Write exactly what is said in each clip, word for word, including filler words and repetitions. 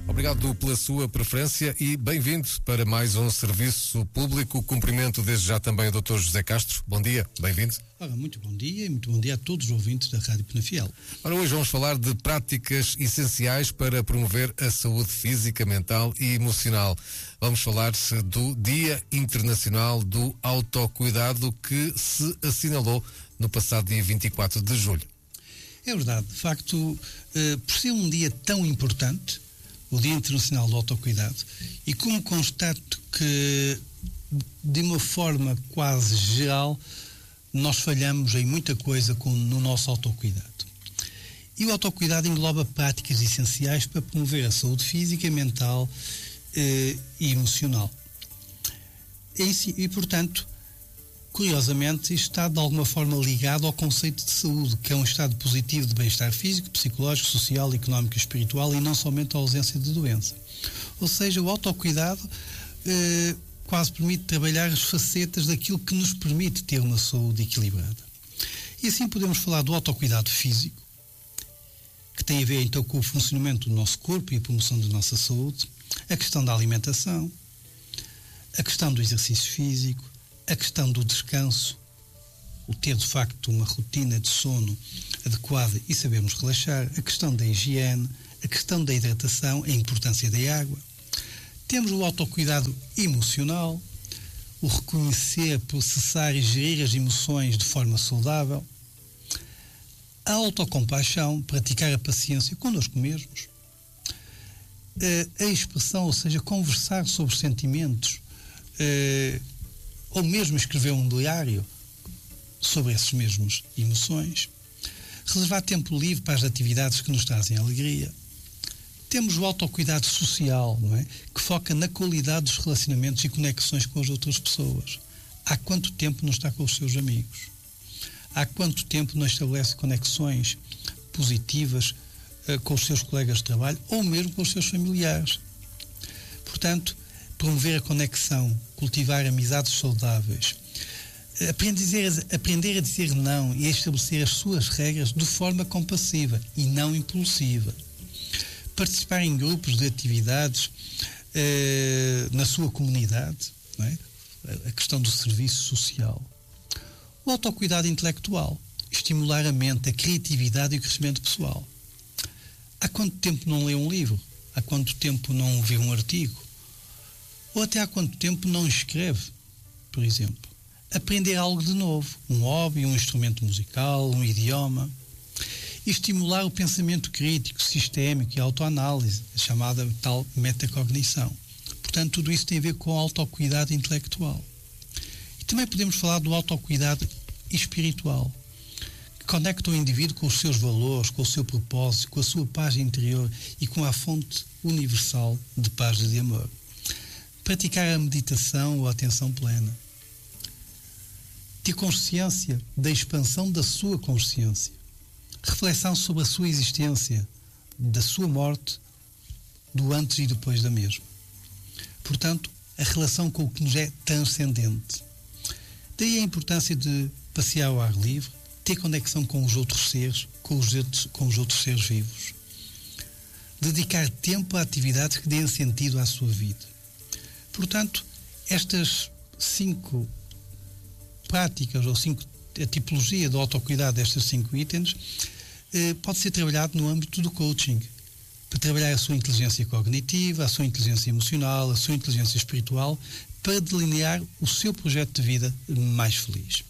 Obrigado pela sua preferência e bem-vindo para mais um serviço público. Cumprimento desde já também o doutor José Castro. Bom dia, bem-vindo. Ora, muito bom dia e muito bom dia a todos os ouvintes da Rádio Penafiel. Ora, hoje vamos falar de práticas essenciais para promover a saúde física, mental e emocional. Vamos falar do Dia Internacional do Autocuidado, que se assinalou no passado dia vinte e quatro de julho. É verdade, de facto, eh, por ser um dia tão importante, o Dia Internacional do Autocuidado, e como constato que, de uma forma quase geral, nós falhamos em muita coisa com, no nosso autocuidado. E o autocuidado engloba práticas essenciais para promover a saúde física, mental eh, e emocional. E, e, portanto, curiosamente, isto está de alguma forma ligado ao conceito de saúde, que é um estado positivo de bem-estar físico, psicológico, social, económico e espiritual, e não somente a ausência de doença. Ou seja, o autocuidado eh, quase permite trabalhar as facetas daquilo que nos permite ter uma saúde equilibrada. E assim podemos falar do autocuidado físico, que tem a ver então com o funcionamento do nosso corpo e a promoção da nossa saúde, a questão da alimentação, a questão do exercício físico, a questão do descanso, o ter de facto uma rotina de sono adequada e sabermos relaxar, a questão da higiene, a questão da hidratação, a importância da água. Temos o autocuidado emocional, o reconhecer, processar e gerir as emoções de forma saudável, a autocompaixão, praticar a paciência connosco mesmos, a expressão, ou seja, conversar sobre sentimentos, ou mesmo escrever um diário sobre essas mesmas emoções, reservar tempo livre para as atividades que nos trazem alegria. Temos o autocuidado social, não é? Que foca na qualidade dos relacionamentos e conexões com as outras pessoas. Há quanto tempo não está com os seus amigos? Há quanto tempo não estabelece conexões positivas uh, com os seus colegas de trabalho ou mesmo com os seus familiares? Portanto, promover a conexão, cultivar amizades saudáveis, aprender a, aprender a dizer não e a estabelecer as suas regras de forma compassiva e não impulsiva. Participar em grupos de atividades eh, na sua comunidade, não é? A questão do serviço social. O autocuidado intelectual, estimular a mente, a criatividade e o crescimento pessoal. Há quanto tempo não lê um livro? Há quanto tempo não vê um artigo? Ou até há quanto tempo não escreve, por exemplo. Aprender algo de novo, um hobby, um instrumento musical, um idioma. E estimular o pensamento crítico, sistémico e autoanálise, a chamada tal metacognição. Portanto, tudo isso tem a ver com o autocuidado intelectual. E também podemos falar do autocuidado espiritual, que conecta o indivíduo com os seus valores, com o seu propósito, com a sua paz interior e com a fonte universal de paz e de amor. Praticar a meditação ou a atenção plena. Ter consciência da expansão da sua consciência. Reflexão sobre a sua existência, da sua morte, do antes e depois da mesma. Portanto, a relação com o que nos é transcendente. Daí a importância de passear ao ar livre, ter conexão com os outros seres, com os outros, com os outros seres vivos. Dedicar tempo a atividades que deem sentido à sua vida. Portanto, estas cinco práticas, ou cinco, a tipologia do autocuidado destes cinco itens, eh, pode ser trabalhado no âmbito do coaching, para trabalhar a sua inteligência cognitiva, a sua inteligência emocional, a sua inteligência espiritual, para delinear o seu projeto de vida mais feliz.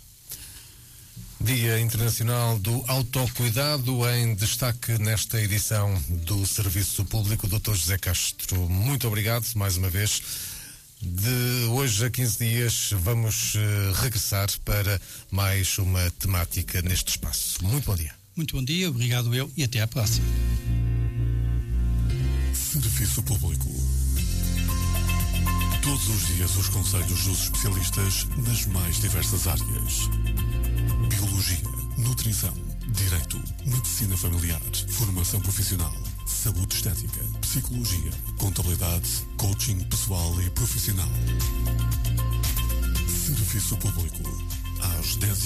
Dia Internacional do Autocuidado, em destaque nesta edição do Serviço Público. doutor José Castro, muito obrigado mais uma vez. De hoje a quinze dias vamos uh, regressar para mais uma temática neste espaço. Muito bom dia. Muito bom dia, obrigado eu e até à próxima. Serviço Público. Todos os dias os conselhos dos especialistas nas mais diversas áreas. Biologia, nutrição, direito, medicina familiar, formação profissional, saúde estética, psicologia, contabilidade, coaching pessoal e profissional. Serviço Público, às dez